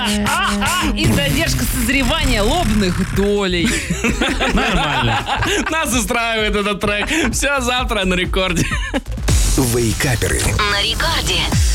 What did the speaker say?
И задержка созревания лобных долей. Нормально. Нас устраивает этот трек. Все завтра на рекорде. Вейкаперы. На рекорде.